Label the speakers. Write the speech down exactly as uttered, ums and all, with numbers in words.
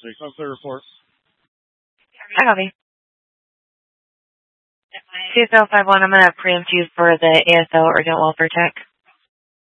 Speaker 1: six oh three report.
Speaker 2: I copy. two zero five one, I'm going to preempt you for the A S O, Urgent Welfare Check.